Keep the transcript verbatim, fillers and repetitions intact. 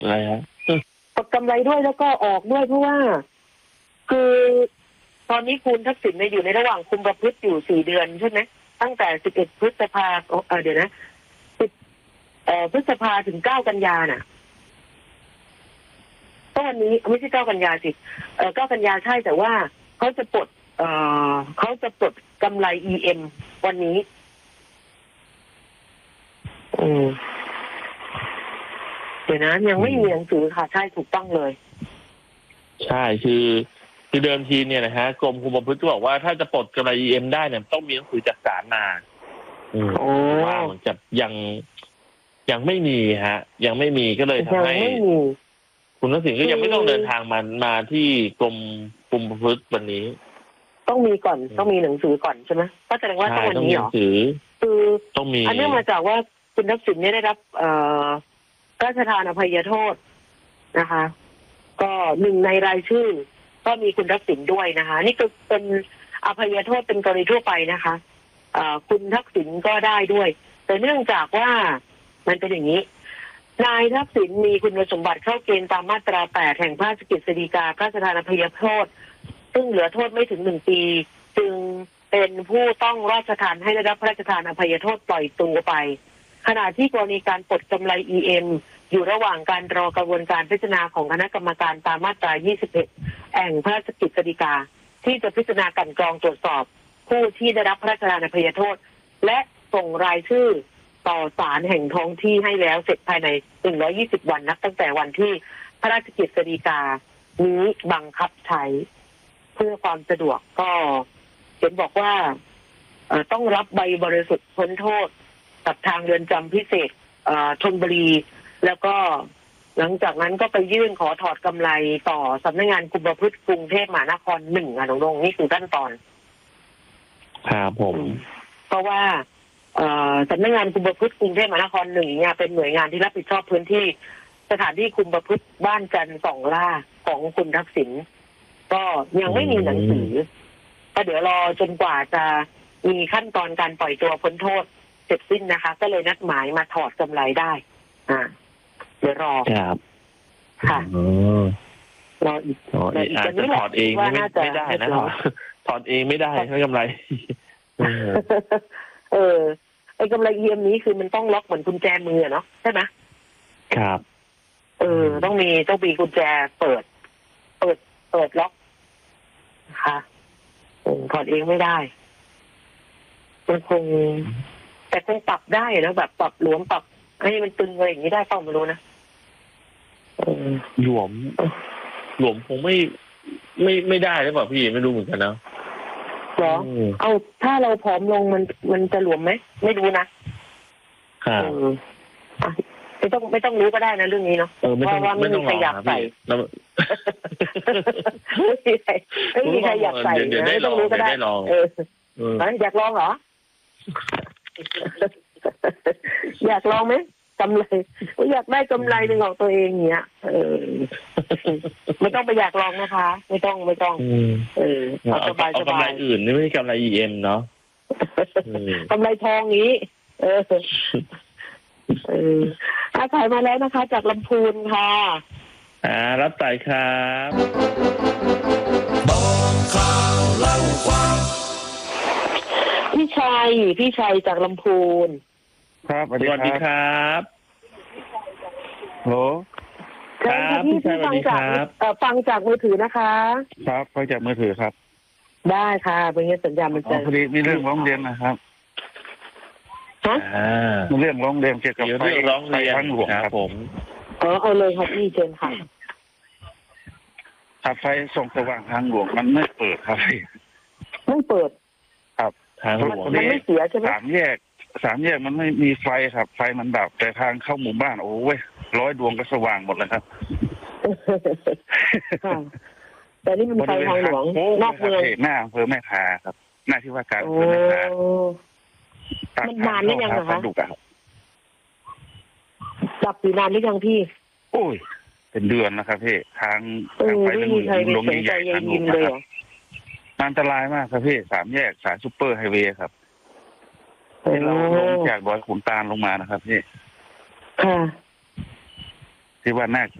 อะไรฮะกดกำไรด้วยแล้วก็ออกด้วยเพราะว่า คือตอนนี้คุณทักษิณเนี่ยอยู่ในระหว่างคุมประพฤติอยู่สี่เดือนใช่ไหมตั้งแต่สิบเอ็ดพฤษภาเออเดี๋ยวนะสิบเอ่อพฤษภาถึงเก้ากันยาน่ะก็วันนี้ไม่ใช่เก้ากันยาสิเออเก้ากันยาใช่แต่ว่าเขาจะปลดเออเขาจะปลดกำไร อี เอ็ม วันนี้อืมเดี๋ยวนะยังไม่มีหนังสือค่ะใช่ถูกต้องเลยใช่คือคือเดิมทีเนี่ยนะฮะกรมคุมประพฤติบอกว่าถ้าจะปลดกำไร อี เอ็ม ได้เนี่ยต้องมีหนังสือจากศาลมาว่ามันจะยังยังไม่มีฮะ ยังไม่มีก็เลยทำให้คุณทักษิณก็ยังไม่ต้องเดินทางมามาที่กรมคุมประพฤติวันนี้ต้องมีก่อนต้องมีหนังสือก่อนใช่ไหมก็แสดงว่าต้องวันนี้เหรอคือต้องมีอันนี้มาจากว่าคุณทักษิณเนี่ยได้รับเอ่อพระราชทานอภัยโทษนะคะ ก็หนึ่งในรายชื่อก็มีคุณทักษิณด้วยนะคะนี่ก็เป็นอภัยโทษเป็นกรณีทั่วไปนะคะคุณทักษิณก็ได้ด้วยแต่เนื่องจากว่ามันเป็นอย่างนี้นายทักษิณมีคุณสมบัติเข้าเกณฑ์ตามมาตราแปดแห่งพระราชกฤษฎีกาพระราชทานอภัยโทษซึ่งเหลือโทษไม่ถึงหนึ่งปีจึงเป็นผู้ต้องราชทานให้ได้รับพระราชทานอภัยโทษปล่อยตัวไปขณะที่กรณีการปลดกำไร อี เอ็ม อยู่ระหว่างการรอกระบวนการพิจารณาของคณะกรรมการตามมาตรายี่สิบเอ็ดแห่งพระราชกฤษฎีกาที่จะพิจารณากันกรองตรวจสอบผู้ที่ได้รับพระราชทานอภัยโทษและส่งรายชื่อต่อศาลแห่งท้องที่ให้แล้วเสร็จภายในหนึ่งร้อยยี่สิบวันนับตั้งแต่วันที่พระราชกฤษฎีกานี้บังคับใช้เพื่อความสะดวกก็เขียนบอกว่าต้องรับใบบริสุทธิ์พ้นโทษกับทางเรือนจำพิเศษธนบุรีแล้วก็หลังจากนั้นก็ไปยื่นขอถอดกำไรต่อสำนักงานคุมประพฤติกรุงเทพมหานครหนึ่งอ่ะน้องๆนี่คือขั้นตอนครับผมเพราะว่าสำนักงานคุมประพฤติกรุงเทพมหานครหนึ่งเนี่ยเป็นหน่วยงานที่รับผิดชอบพื้นที่สถานที่คุมประพฤติบ้านจันทร์สองล่าของคุณทักษิณก็ยังไม่มีหนังสือก็เดี๋ยวรอจนกว่าจะมีขั้นตอนการปล่อยตัวพ้นโทษเสร็จสิ้นนะคะก็เลยนัดหมายมาถอดกำไรได้อ่าเดี๋ยวรอครับค่ะรออีกอาจจะถอดเองไม่ไม่ได้นะถอดเองไม่ได้ไม่กำไรเออไอ้กำไรเยี่ยมนี้คือมันต้องล็อกเหมือนกุญแจมือเนาะใช่ไหมครับเออต้องมีต้องมีกุญแจเปิดเปิดเปิดล็อกค่ะถอดเองไม่ได้มันคงแต่คงปรับได้นะแบบปรับหลวมปรับให้มันตึงอะไรอย่างนี้ได้เปล่าไม่รู้นะหลวมหลวมคงไม่ไม่ไม่ได้หรือเปล่าพี่ไม่รู้เหมือนกันนะหรอเอาถ้าเราผอมลงมันมันจะหลวมไหมไม่รู้นะครับไม่ต้องไม่ต้องรู้ก็ได้นะเรื่องนี้เนาะเพราะว่าไม่มีใครอยากใส่ไม่มีใครไม่มีใครอยากใส่นะไม่ต้องรู้ก็ได้เอออยากลองเหรออยากลองไหมกำไรอยากได้กำไรหนึ่งของตัวเองเนี้ยเออไม่ต้องไปอยากลองนะคะไม่ต้องไม่ต้องเออเอาสบายสบายกำไรอื่นนี่ไม่ใช่กำไร อี เอ็ม เนาะกำไรทองนี้เออเอออาสายมาแล้วนะคะจากลำพูนค่ะอ่ารับสายครับบอกข่าวเล่าความพี่ชัยพี่ชัยจากลำพูนครับสวัสดีครับโหครับพี่ชัยสวัสดีครับฟังจากมือถือนะคะครับฟังจากมือถือครับได้ค่ะเป็นไงสัญญาณมันจะพอดีมีเรื่องร้องเรียนนะครับฮะมีเรื่องร้องเรียนเกี่ยวกับเรื่องร้องเรียนทางหลวงครับผมเออเอาเลยครับพี่เชิญค่ะไฟส่องสว่างทางหลวงมันไม่เปิดครับไม่เปิดครับทางหลวงมันไม่เสียใช่ไหมสามแยกสามแยกมันไม่มีไฟครับไฟมันดับแต่ทางเข้าหมู่บ้านโอ้ยร้อยดวงก็สว่างหมดเลยครับแต่นี่มันไฟทางหลวงนอกเมืองหน้าอำเภอแม่ทาครับหน้าที่ว่าการอำเภอแม่ทามันนานหรือยังคะดับอยู่นานหรือยังพี่โอ้ยเป็นเดือนนะครับพี่ทางทางไฟเรื่องลงใหญ่ๆทางหลวงนะครับอันตรายมากครับพี่สามแยกสายซุปเปอร์ไฮเวย์ครับที่เราลงจากดอยขุนตาลลงมานะครับพี่ค่ะที่ว่าน่า